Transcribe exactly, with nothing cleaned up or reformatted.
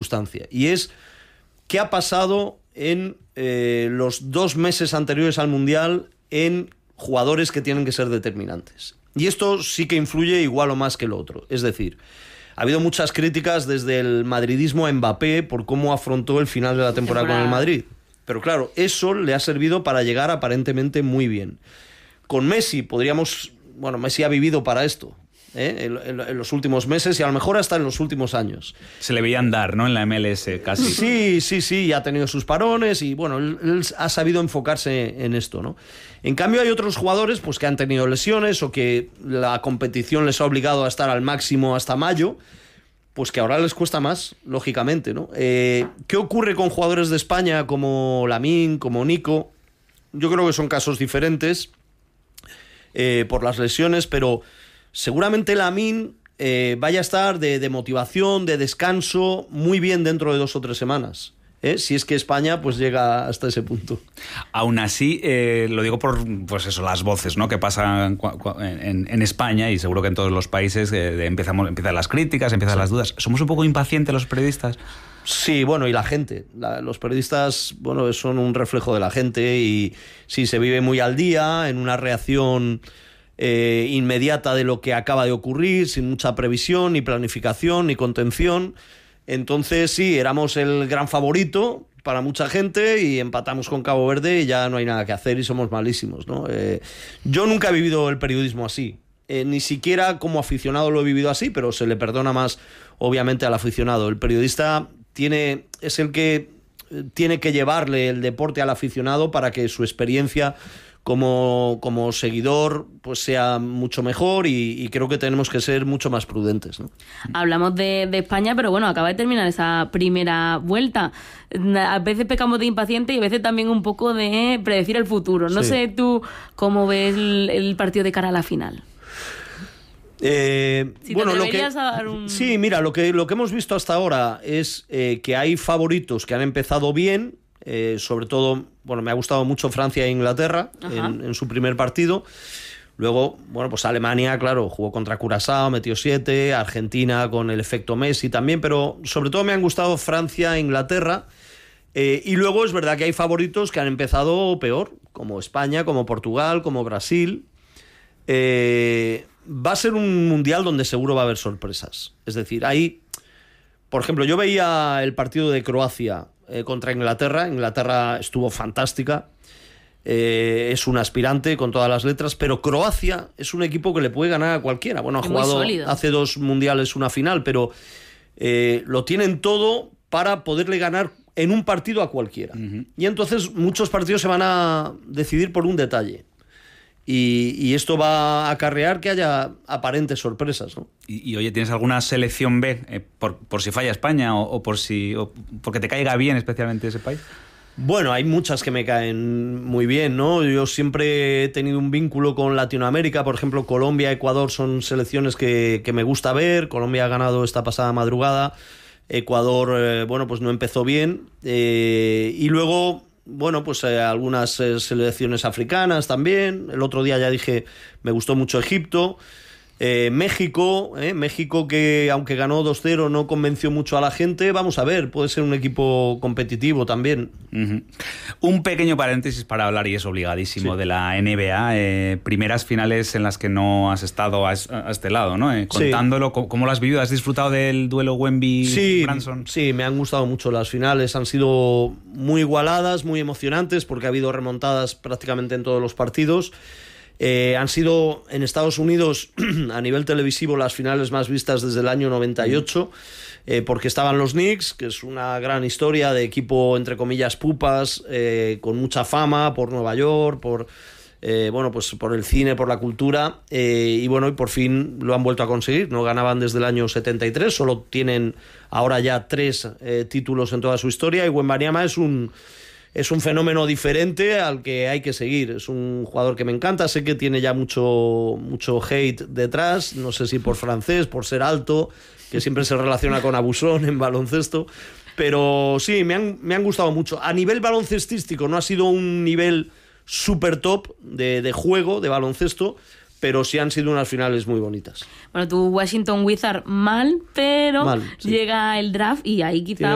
circunstancia, y es qué ha pasado en eh, los dos meses anteriores al Mundial en jugadores que tienen que ser determinantes. Y esto sí que influye igual o más que lo otro. Es decir, ha habido muchas críticas desde el madridismo a Mbappé por cómo afrontó el final de la temporada, temporada. con el Madrid. Pero claro, eso le ha servido para llegar aparentemente muy bien. Con Messi podríamos... Bueno, Messi ha vivido para esto, ¿eh? en, en, en los últimos meses y a lo mejor hasta en los últimos años. Se le veía andar, ¿no? En la M L S casi. Sí, sí, sí, y ha tenido sus parones y bueno, él, él ha sabido enfocarse en esto, ¿no? En cambio hay otros jugadores pues que han tenido lesiones o que la competición les ha obligado a estar al máximo hasta mayo, pues que ahora les cuesta más, lógicamente, ¿no? Eh, ¿Qué ocurre con jugadores de España como Lamine, como Nico? Yo creo que son casos diferentes. Eh, por las lesiones, pero seguramente Lamine eh, vaya a estar de, de motivación, de descanso, muy bien dentro de dos o tres semanas. ¿eh? Si es que España pues llega hasta ese punto. Aún así, eh, lo digo por pues eso, las voces, ¿no? que pasan en, en España y seguro que en todos los países eh, empezamos, empiezan las críticas, empiezan sí. las dudas. ¿Somos un poco impacientes los periodistas? Sí, bueno, y la gente. La, los periodistas, bueno, son un reflejo de la gente y sí, se vive muy al día, en una reacción eh, inmediata de lo que acaba de ocurrir, sin mucha previsión, ni planificación, ni contención. Entonces, sí, éramos el gran favorito para mucha gente y empatamos con Cabo Verde y ya no hay nada que hacer y somos malísimos, ¿no? Eh, yo nunca he vivido el periodismo así. Eh, ni siquiera como aficionado lo he vivido así, pero se le perdona más, obviamente, al aficionado. El periodista... Tiene, es el que tiene que llevarle el deporte al aficionado para que su experiencia como, como seguidor pues sea mucho mejor y, y creo que tenemos que ser mucho más prudentes, ¿no? Hablamos de, de España, pero bueno, acaba de terminar esa primera vuelta. A veces pecamos de impaciente y a veces también un poco de predecir el futuro. No sí. sé tú cómo ves el, el partido de cara a la final. Eh, si bueno, te lo que, a dar un... sí, mira, lo que, lo que hemos visto hasta ahora es eh, que hay favoritos que han empezado bien, eh, sobre todo, bueno, me ha gustado mucho Francia e Inglaterra en, en su primer partido. Luego, bueno, pues Alemania, claro, jugó contra Curazao, metió siete, Argentina con el efecto Messi también, pero sobre todo me han gustado Francia e Inglaterra. Eh, y luego es verdad que hay favoritos que han empezado peor, como España, como Portugal, como Brasil. Eh... Va a ser un mundial donde seguro va a haber sorpresas. Es decir, hay... Por ejemplo, yo veía el partido de Croacia eh, contra Inglaterra. Inglaterra estuvo fantástica. Eh, es un aspirante con todas las letras. Pero Croacia es un equipo que le puede ganar a cualquiera. Bueno, ha jugado hace dos mundiales una final, pero eh, lo tienen todo para poderle ganar en un partido a cualquiera. Uh-huh. Y entonces muchos partidos se van a decidir por un detalle. Y, y esto va a acarrear que haya aparentes sorpresas, ¿no? Y, y oye, ¿tienes alguna selección B eh, por, por si falla España o, o por si o porque te caiga bien especialmente ese país? Bueno, hay muchas que me caen muy bien, ¿no? Yo siempre he tenido un vínculo con Latinoamérica, por ejemplo, Colombia, Ecuador son selecciones que, que me gusta ver. Colombia ha ganado esta pasada madrugada, Ecuador, eh, bueno, pues no empezó bien. Eh, y luego... Bueno, pues eh, algunas eh, selecciones africanas también. El otro día ya dije, me gustó mucho Egipto. Eh, México, eh, México que aunque ganó dos cero no convenció mucho a la gente. Vamos a ver, puede ser un equipo competitivo también. Uh-huh. Un pequeño paréntesis para hablar, y es obligadísimo, sí. de la N B A. Eh, primeras finales en las que no has estado a, a este lado, ¿no? Eh, contándolo, sí. ¿cómo, ¿cómo lo has vivido? ¿Has disfrutado del duelo Wemby-Branson? Sí, sí, me han gustado mucho las finales. Han sido muy igualadas, muy emocionantes, porque ha habido remontadas prácticamente en todos los partidos. Eh, han sido en Estados Unidos a nivel televisivo las finales más vistas desde el año noventa y ocho, eh, porque estaban los Knicks, que es una gran historia de equipo entre comillas pupas, eh, con mucha fama por Nueva York, por eh, bueno, pues por el cine, por la cultura, eh, y bueno, y por fin lo han vuelto a conseguir. No ganaban desde el año setenta y tres, solo tienen ahora ya tres eh, títulos en toda su historia, y Wembanyama es un Es un fenómeno diferente al que hay que seguir. Es un jugador que me encanta. Sé que tiene ya mucho, mucho hate detrás. No sé si por francés, por ser alto, que siempre se relaciona con abusón en baloncesto. Pero sí, me han, me han gustado mucho. A nivel baloncestístico no ha sido un nivel súper top de, de juego, de baloncesto, pero sí han sido unas finales muy bonitas. Bueno, tu Washington Wizards mal, pero mal, sí. Llega el draft y ahí quizá...